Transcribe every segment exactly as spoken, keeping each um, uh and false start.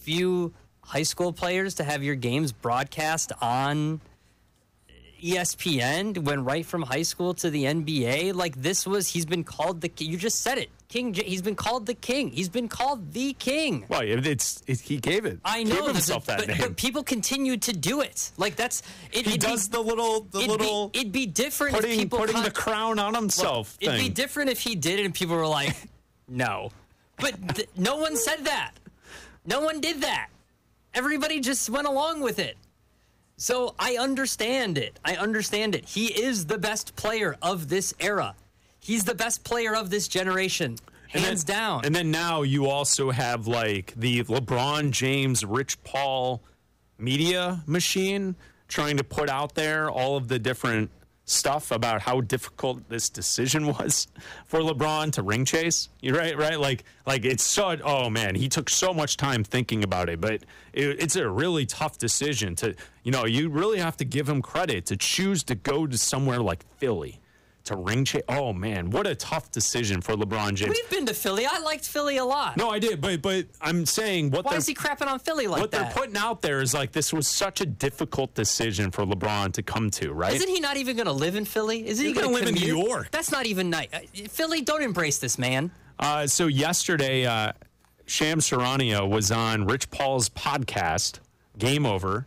few high school players to have your games broadcast on E S P N, went right from high school to the N B A. Like, this was, he's been called the, you just said it, King, J- he's been called the king. He's been called the king. Well, it's, it's he gave it. I know. Gave himself that but, name. but people continue to do it. Like, that's, it, he does be, the little, the it'd little, be, it'd be different putting, if people putting con- the crown on himself Look, thing. It'd be different if he did it and people were like, no. But th- no one said that. No one did that. Everybody just went along with it. So I understand it. I understand it. He is the best player of this era. He's the best player of this generation, hands then, down. And then now you also have like the LeBron James, Rich Paul media machine trying to put out there all of the different stuff about how difficult this decision was for LeBron to ring chase. You're right, right? Like, like it's so, oh man, he took so much time thinking about it, but it, it's a really tough decision to, you know, you really have to give him credit to choose to go to somewhere like Philly to ring chase. Oh man, what a tough decision for LeBron James. We've been to Philly. I liked Philly a lot. No, I did, but but I'm saying what Why is he crapping on Philly like what that? What they're putting out there is like this was such a difficult decision for LeBron to come to, right? Isn't he not even going to live in Philly? Isn't He's he going to live in New York? That's not even nice. Philly, don't embrace this man. Uh, so yesterday, uh, Shams Charania was on Rich Paul's podcast, Game Over,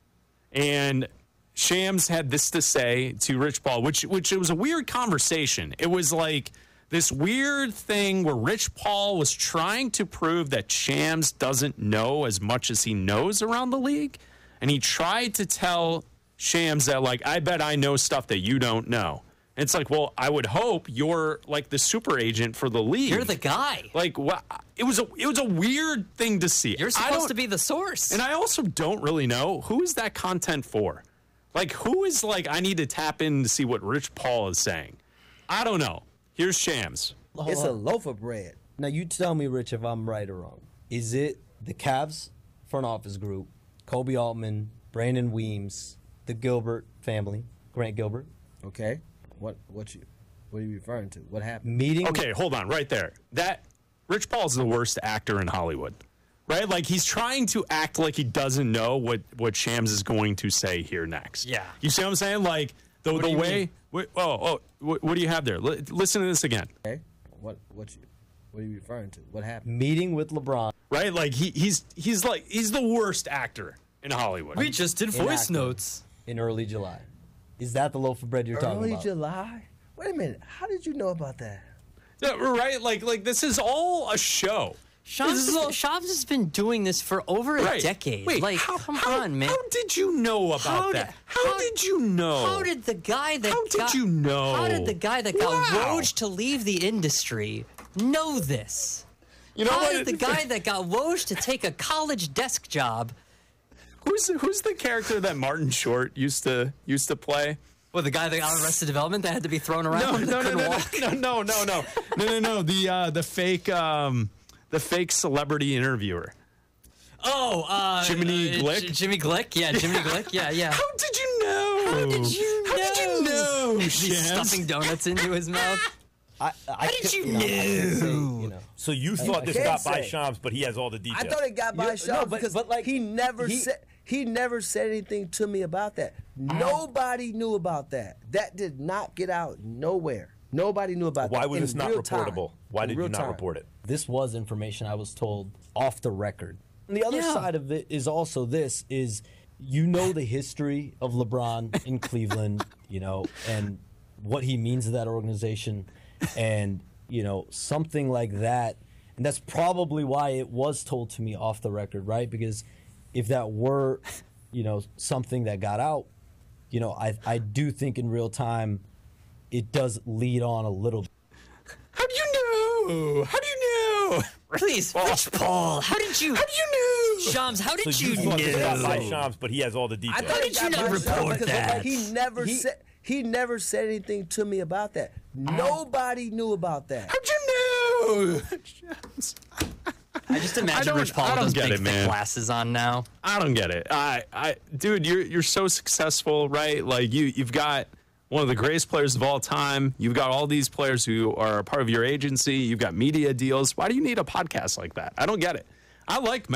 and Shams had this to say to Rich Paul, which which it was a weird conversation. It was like this weird thing where Rich Paul was trying to prove that Shams doesn't know as much as he knows around the league. And he tried to tell Shams that, like, I bet I know stuff that you don't know. And it's like, well, I would hope you're like the super agent for the league. You're the guy. Like, what? It was a it was a weird thing to see. You're supposed to be the source. And I also don't really know who is that content for. Like, who is like, I need to tap in to see what Rich Paul is saying? I don't know. Here's Shams. It's a loaf of bread. Now, you tell me, Rich, if I'm right or wrong. Is it the Cavs front office group, Kobe Altman, Brandon Weems, the Gilbert family, Grant Gilbert? Okay. What what you what are you referring to? What happened? Meeting. Okay, hold on, right there. That Rich Paul's the worst actor in Hollywood. Right? Like, he's trying to act like he doesn't know what, what Shams is going to say here next. Yeah. You see what I'm saying? Like, the, What the do you way... Wait, oh, oh, what, what do you have there? L- listen to this again. Okay. What what you what are you referring to? What happened? Meeting with LeBron. Right? Like, he, he's he's like, he's the worst actor in Hollywood. We just did voice notes. In early July. Is that the loaf of bread you're talking Early about? July? Wait a minute. How did you know about that? Yeah, right? Like, like this is all a show. Shams, all- Shams has been doing this for over a Right. decade. Wait, like, how, come how- on, man. How did you know about How that? did- how, how- did you know? How did the guy that How did got, you know? How did the guy that got Wow. Woj to leave the industry know this? You know How what? did the guy that got Woj to take a college desk job? Who's who's the character that Martin Short used to used to play? Well, the guy that got Arrested Development that had to be thrown around. No, that no, no, couldn't no, walk? no, no, no, no, no, no, no. The uh, the fake um, the fake celebrity interviewer. Oh, uh, Jiminy uh, Glick? J- Jimmy Glick, yeah, Jimmy Glick, yeah, yeah. How did you know? How did you know? How did you know? He's Shams? stuffing donuts into his mouth. I, I How did could- you no, I can't say, know? you know. So you thought this can't got by say. Shams, but he has all the I details. thought it got by You- Shams no, but- because but, like, he never he- said he never said anything to me about that. Nobody knew about that. That did not get out nowhere. Nobody knew about Why that. was in this not real time. reportable? Why In did you real not time. report it? This was information I was told off the record. And the other Yeah. side of it is also this is you know the history of LeBron in Cleveland, you know, and what he means to that organization, and you know, something like that. And that's probably why it was told to me off the record, right? Because if that were, you know, something that got out, you know, I I do think in real time it does lead on a little bit. How do you know? How do you know? Please, Rich Paul, how did you? How do you know? Shams, how did So you, you thought this got by know? Shams, but he has all the details. I thought did it you got not by Shams report because that? He never He- said he never said anything to me about that. Nobody knew about that. How'd you know? Shams. I just I imagine don't- Rich Paul I with don't those get big it, thick man. glasses on now. I don't get it. I, I, dude, you're you're so successful, right? Like you, you've got one of the greatest players of all time. You've got all these players who are a part of your agency. You've got media deals. Why do you need a podcast like that? I don't get it. I like